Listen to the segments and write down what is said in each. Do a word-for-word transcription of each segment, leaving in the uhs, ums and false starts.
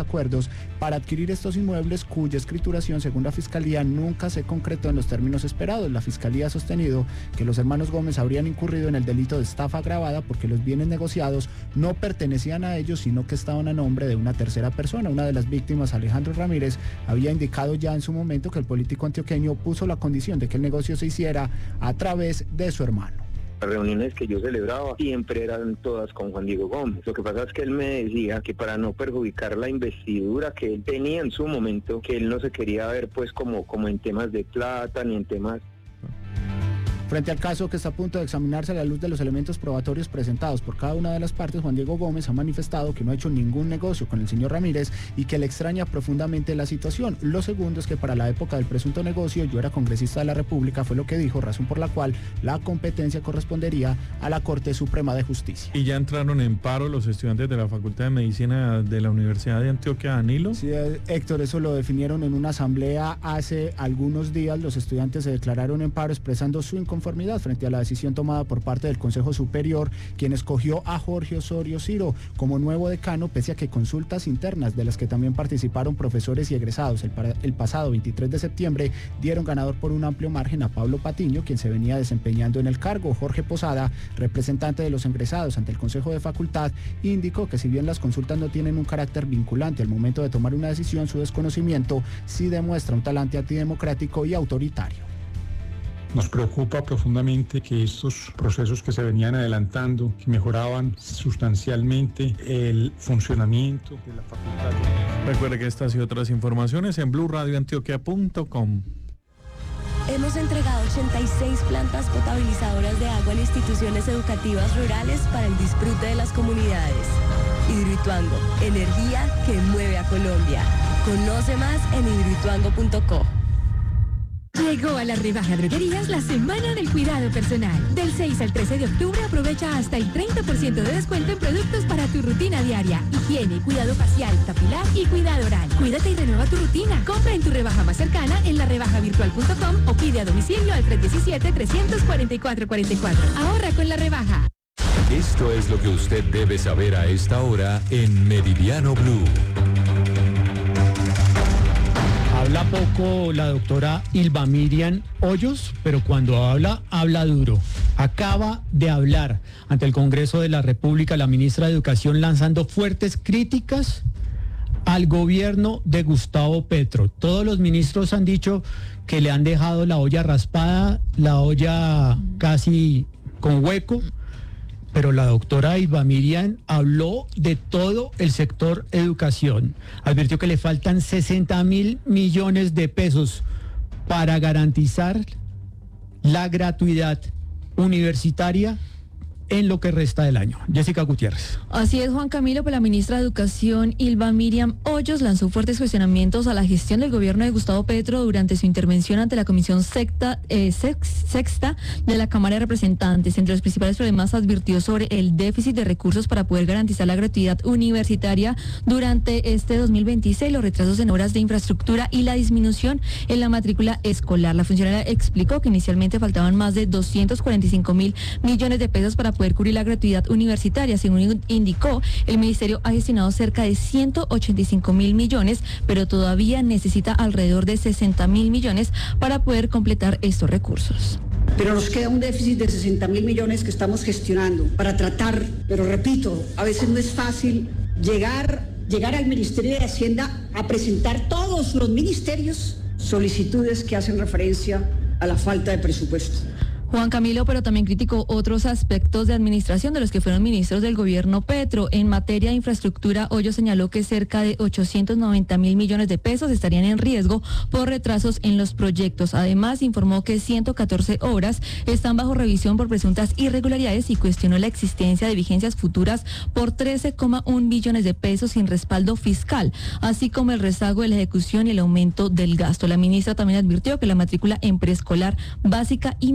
acuerdos para adquirir estos inmuebles cuya escrituración, según la Fiscalía, nunca se concretó en los términos esperados. La Fiscalía ha sostenido que los hermanos Gómez habrían incurrido en el delito de estafa agravada porque los bienes negociados no pertenecían a ellos, sino que estaban a nombre de una tercera persona. Una de las víctimas, Alejandro Ramírez, había indicado ya en su momento que el político antioqueño puso la condición de que el negocio se hiciera a través de su hermano. Las reuniones que yo celebraba siempre eran todas con Juan Diego Gómez. Lo que pasa es que él me decía que para no perjudicar la investidura que él tenía en su momento, que él no se quería ver pues como, como en temas de plata ni en temas... Frente al caso que está a punto de examinarse a la luz de los elementos probatorios presentados por cada una de las partes, Juan Diego Gómez ha manifestado que no ha hecho ningún negocio con el señor Ramírez y que le extraña profundamente la situación. Lo segundo es que para la época del presunto negocio yo era congresista de la República, fue lo que dijo, razón por la cual la competencia correspondería a la Corte Suprema de Justicia. ¿Y ya entraron en paro los estudiantes de la Facultad de Medicina de la Universidad de Antioquia, Danilo? Sí, Héctor, eso lo definieron en una asamblea hace algunos días. Los estudiantes se declararon en paro expresando su inconformidad frente a la decisión tomada por parte del Consejo Superior, quien escogió a Jorge Osorio Ciro como nuevo decano, pese a que consultas internas, de las que también participaron profesores y egresados el, para, el pasado veintitrés de septiembre, dieron ganador por un amplio margen a Pablo Patiño, quien se venía desempeñando en el cargo. Jorge Posada, representante de los egresados ante el Consejo de Facultad, indicó que si bien las consultas no tienen un carácter vinculante al momento de tomar una decisión, su desconocimiento sí demuestra un talante antidemocrático y autoritario. Nos preocupa profundamente que estos procesos que se venían adelantando, que mejoraban sustancialmente el funcionamiento de la facultad. Recuerde que estas y otras informaciones en blue radio antioquia punto com. Hemos entregado ochenta y seis plantas potabilizadoras de agua en instituciones educativas rurales para el disfrute de las comunidades. Hidroituango, energía que mueve a Colombia. Conoce más en hidroituango punto co. Llegó a la rebaja droguerías la Semana del Cuidado Personal. Del seis al trece de octubre aprovecha hasta el treinta por ciento de descuento en productos para tu rutina diaria. Higiene, cuidado facial, capilar y cuidado oral. Cuídate y renueva tu rutina. Compra en tu rebaja más cercana en la rebaja virtual punto com o pide a domicilio al tres uno siete, tres cuatro cuatro cuatro cuatro. Ahorra con la rebaja. Esto es lo que usted debe saber a esta hora en Meridiano Blue. Habla poco la doctora Ylva Miriam Hoyos, pero cuando habla, habla duro. Acaba de hablar ante el Congreso de la República la ministra de Educación lanzando fuertes críticas al gobierno de Gustavo Petro. Todos los ministros han dicho que le han dejado la olla raspada, la olla casi con hueco. Pero la doctora Ylva Miriam habló de todo el sector educación. Advirtió que le faltan sesenta mil millones de pesos para garantizar la gratuidad universitaria en lo que resta del año. Jessica Gutiérrez. Así es, Juan Camilo, pues la ministra de Educación, Ylva Miriam Hoyos, lanzó fuertes cuestionamientos a la gestión del gobierno de Gustavo Petro durante su intervención ante la Comisión Sexta, eh, sex, Sexta de la Cámara de Representantes. Entre los principales problemas advirtió sobre el déficit de recursos para poder garantizar la gratuidad universitaria durante este dos mil veintiséis, los retrasos en obras de infraestructura y la disminución en la matrícula escolar. La funcionaria explicó que inicialmente faltaban más de doscientos cuarenta y cinco mil millones de pesos para poder cubrir la gratuidad universitaria. Según indicó, el ministerio ha gestionado cerca de ciento ochenta y cinco mil millones, pero todavía necesita alrededor de sesenta mil millones para poder completar estos recursos. Pero nos queda un déficit de sesenta mil millones que estamos gestionando para tratar, pero repito, a veces no es fácil llegar, llegar al Ministerio de Hacienda a presentar todos los ministerios solicitudes que hacen referencia a la falta de presupuesto. Juan Camilo, pero también criticó otros aspectos de administración de los que fueron ministros del gobierno Petro. En materia de infraestructura, Hoyos señaló que cerca de ochocientos noventa mil millones de pesos estarían en riesgo por retrasos en los proyectos. Además, informó que ciento catorce obras están bajo revisión por presuntas irregularidades y cuestionó la existencia de vigencias futuras por trece coma uno billones de pesos sin respaldo fiscal, así como el rezago de la ejecución y el aumento del gasto. La ministra también advirtió que la matrícula en preescolar básica y media disminuyó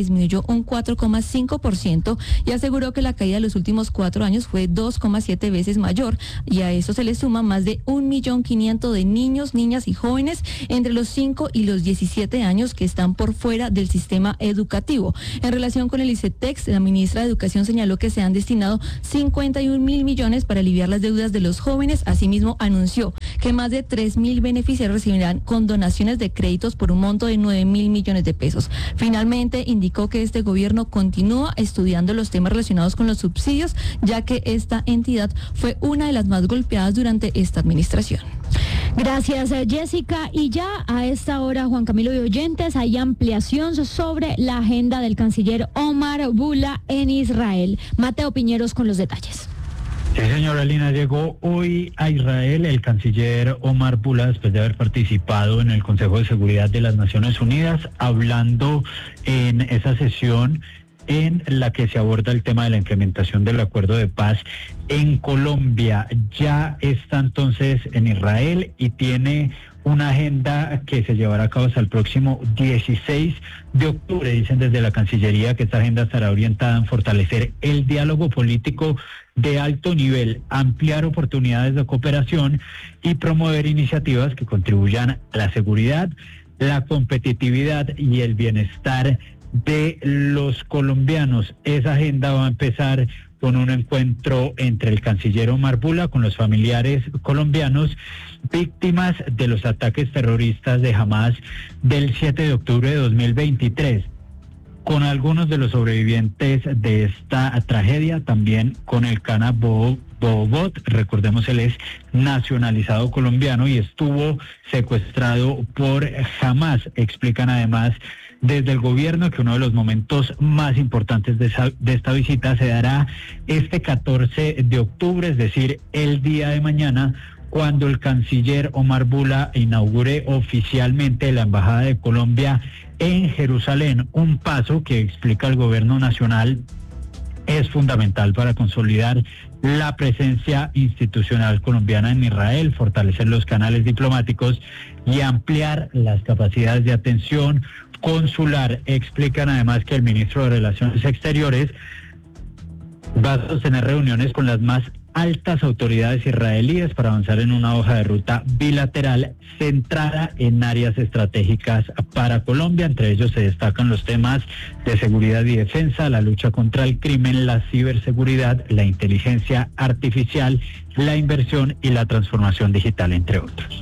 disminuyó un cuatro coma cinco por ciento y aseguró que la caída de los últimos cuatro años fue dos coma siete veces mayor, y a eso se le suma más de un millón quinientos de niños, niñas y jóvenes entre los cinco y los diecisiete años que están por fuera del sistema educativo. En relación con el ICETEX, la ministra de Educación señaló que se han destinado cincuenta y un mil millones para aliviar las deudas de los jóvenes. Asimismo, anunció que más de tres mil beneficiarios recibirán condonaciones de créditos por un monto de nueve mil millones de pesos. Finalmente, indicó que este gobierno continúa estudiando los temas relacionados con los subsidios, ya que esta entidad fue una de las más golpeadas durante esta administración. Gracias, Jessica. Y ya a esta hora, Juan Camilo y oyentes, hay ampliación sobre la agenda del canciller Omar Bula en Israel. Mateo Piñeros con los detalles. Sí, señora Lina, llegó hoy a Israel el canciller Omar Bula después de haber participado en el Consejo de Seguridad de las Naciones Unidas, hablando en esa sesión en la que se aborda el tema de la implementación del acuerdo de paz en Colombia. Ya está entonces en Israel y tiene una agenda que se llevará a cabo hasta el próximo dieciséis de octubre. Dicen desde la Cancillería que esta agenda estará orientada en fortalecer el diálogo político de alto nivel, ampliar oportunidades de cooperación y promover iniciativas que contribuyan a la seguridad, la competitividad y el bienestar de los colombianos. Esa agenda va a empezar con un encuentro entre el canciller Omar Bula con los familiares colombianos víctimas de los ataques terroristas de Hamas del siete de octubre de dos mil veintitrés. Con algunos de los sobrevivientes de esta tragedia, también con el Cana Bobot, recordemos él es nacionalizado colombiano y estuvo secuestrado por Hamas. Explican además desde el gobierno que uno de los momentos más importantes de, esa, de esta visita se dará este catorce de octubre, es decir, el día de mañana, cuando el canciller Omar Bula inaugure oficialmente la Embajada de Colombia en Jerusalén, un paso que explica el gobierno nacional es fundamental para consolidar la presencia institucional colombiana en Israel, fortalecer los canales diplomáticos y ampliar las capacidades de atención consular. Explican además que el ministro de Relaciones Exteriores va a sostener reuniones con las más altas autoridades israelíes para avanzar en una hoja de ruta bilateral centrada en áreas estratégicas para Colombia. Entre ellos se destacan los temas de seguridad y defensa, la lucha contra el crimen, la ciberseguridad, la inteligencia artificial, la inversión y la transformación digital, entre otros.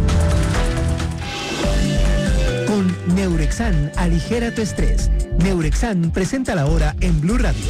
Con Neurexan, aligera tu estrés. Neurexan presenta la hora en Blue Radio.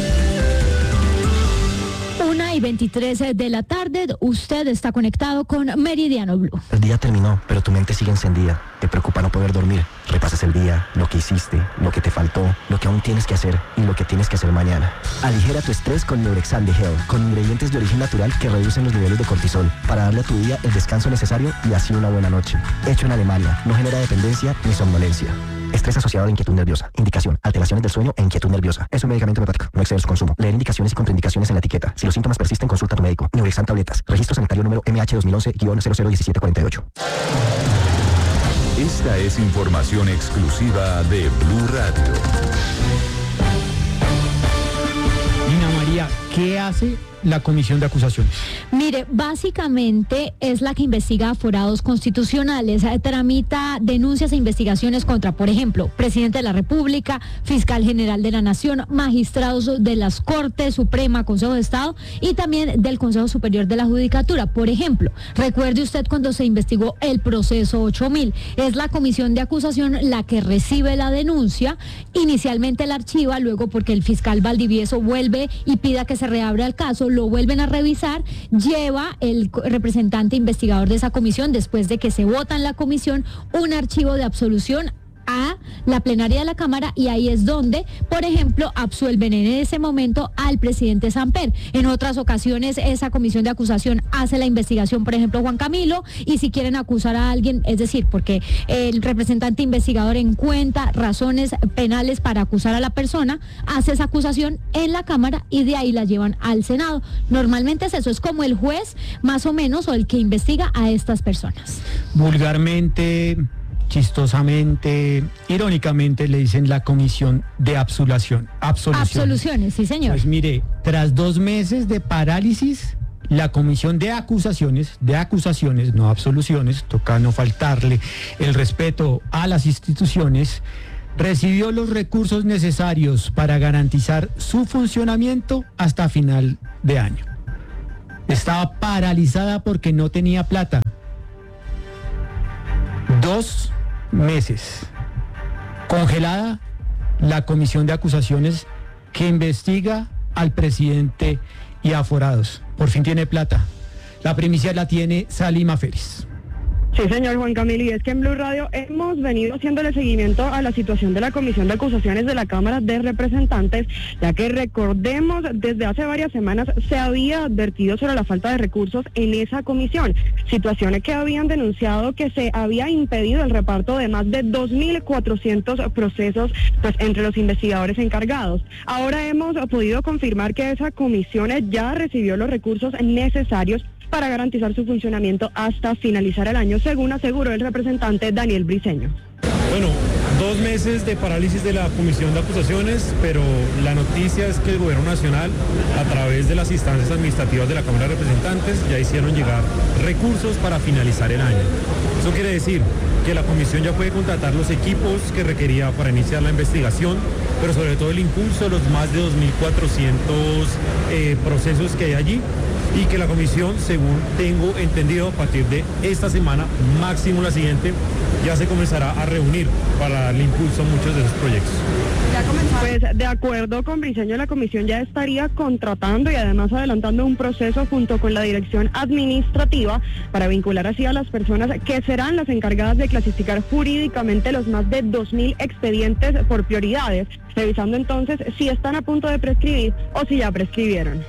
Una y veintitrés de la tarde, usted está conectado con Meridiano Blue. El día terminó, pero tu mente sigue encendida. Te preocupa no poder dormir. Repasas el día, lo que hiciste, lo que te faltó, lo que aún tienes que hacer y lo que tienes que hacer mañana. Aligera tu estrés con Neurexan de Health, con ingredientes de origen natural que reducen los niveles de cortisol, para darle a tu día el descanso necesario y así una buena noche. Hecho en Alemania, no genera dependencia ni somnolencia. Estrés asociado a la inquietud nerviosa. Indicación: alteraciones del sueño e inquietud nerviosa. Es un medicamento hepático. No exceder su consumo. Leer indicaciones y contraindicaciones en la etiqueta. Si los síntomas persisten, consulta a tu médico. Neurexan tabletas. Registro sanitario número M H dos mil once guion cero cero uno siete cuatro ocho. Esta es información exclusiva de Blue Radio. Nina María, ¿qué hace la comisión de acusaciones? Mire, básicamente es la que investiga aforados constitucionales, tramita denuncias e investigaciones contra, por ejemplo, presidente de la República, fiscal general de la Nación, magistrados de las Cortes Suprema, Consejo de Estado y también del Consejo Superior de la Judicatura. Por ejemplo, recuerde usted cuando se investigó el proceso ocho mil, es la comisión de acusación la que recibe la denuncia, inicialmente la archiva, luego porque el fiscal Valdivieso vuelve y pida que se reabra el caso, lo vuelven a revisar, lleva el representante investigador de esa comisión, después de que se vota en la comisión, un archivo de absolución a la plenaria de la Cámara y ahí es donde, por ejemplo, absuelven en ese momento al presidente Samper. En otras ocasiones esa comisión de acusación hace la investigación, por ejemplo, Juan Camilo, y si quieren acusar a alguien, es decir, porque el representante investigador encuentra razones penales para acusar a la persona, hace esa acusación en la Cámara y de ahí la llevan al Senado. Normalmente es eso, es como el juez más o menos o el que investiga a estas personas. Vulgarmente, chistosamente, irónicamente le dicen la comisión de absolución. Absoluciones. Absoluciones, sí señor. Pues mire, tras dos meses de parálisis, la comisión de acusaciones, de acusaciones, no absoluciones, toca no faltarle el respeto a las instituciones, recibió los recursos necesarios para garantizar su funcionamiento hasta final de año. Estaba paralizada porque no tenía plata. Dos meses. Congelada la comisión de acusaciones que investiga al presidente y a aforados. Por fin tiene plata. La primicia la tiene Salima Félix. Sí, señor Juan Camilo, y es que en Blue Radio hemos venido haciéndole seguimiento a la situación de la Comisión de Acusaciones de la Cámara de Representantes, ya que recordemos, desde hace varias semanas se había advertido sobre la falta de recursos en esa comisión, situaciones que habían denunciado que se había impedido el reparto de más de dos mil cuatrocientos procesos pues entre los investigadores encargados. Ahora hemos podido confirmar que esa comisión ya recibió los recursos necesarios para garantizar su funcionamiento hasta finalizar el año, según aseguró el representante Daniel Briceño. Bueno, dos meses de parálisis de la Comisión de Acusaciones, pero la noticia es que el Gobierno Nacional, a través de las instancias administrativas de la Cámara de Representantes, ya hicieron llegar recursos para finalizar el año. Eso quiere decir que la Comisión ya puede contratar los equipos que requería para iniciar la investigación, pero sobre todo el impulso de los más de dos mil cuatrocientos eh, procesos que hay allí, y que la comisión, según tengo entendido, a partir de esta semana, máximo la siguiente, ya se comenzará a reunir para darle impulso a muchos de esos proyectos. Pues de acuerdo con Briceño, la comisión ya estaría contratando y además adelantando un proceso junto con la dirección administrativa para vincular así a las personas que serán las encargadas de clasificar jurídicamente los más de dos mil expedientes por prioridades, revisando entonces si están a punto de prescribir o si ya prescribieron.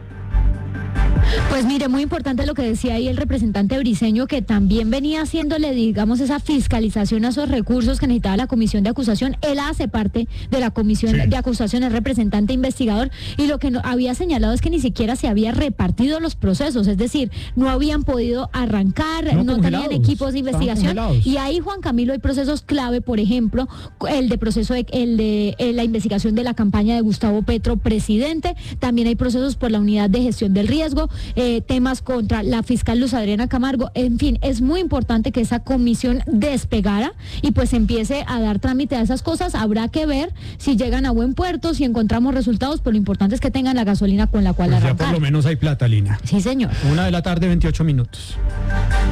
Pues mire, muy importante lo que decía ahí el representante Briceño, que también venía haciéndole, digamos, esa fiscalización a esos recursos que necesitaba la comisión de acusación. Él hace parte de la comisión sí. de acusación, es representante investigador, y lo que no, había señalado es que ni siquiera se había repartido los procesos, es decir, no habían podido arrancar, no, no tenían equipos de investigación, y ahí, Juan Camilo, hay procesos clave, por ejemplo, el de proceso, de, el de el, la investigación de la campaña de Gustavo Petro, presidente, también hay procesos por la unidad de gestión del riesgo, Eh, temas contra la fiscal Luz Adriana Camargo. En fin, es muy importante que esa comisión despegara y pues empiece a dar trámite a esas cosas. Habrá que ver si llegan a buen puerto, si encontramos resultados, pero lo importante es que tengan la gasolina con la cual pues arrancar. Ya por lo menos hay plata, Lina. Sí, señor. Una de la tarde, veintiocho minutos.